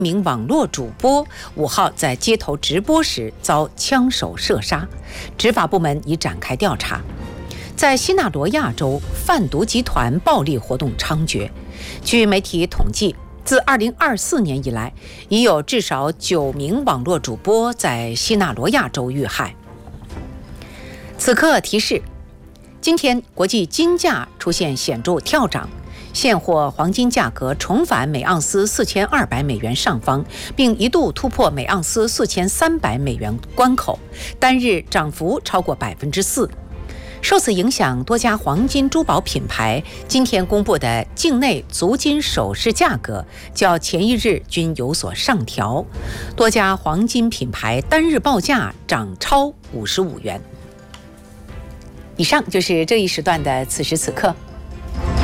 名网络主播5号在街头直播时遭枪手射杀，执法部门已展开调查。在西纳罗亚州，贩毒集团暴力活动猖獗。据媒体统计，自2024年以来，已有至少9名网络主播在西纳罗亚州遇害。此刻提示：今天国际金价出现显著跳涨，现货黄金价格重返每盎司4200美元上方，并一度突破每盎司4300美元关口，单日涨幅超过4%。受此影响，多家黄金珠宝品牌今天公布的境内足金首饰价格较前一日均有所上调，多家黄金品牌单日报价涨超55元。以上就是这一时段的此时此刻。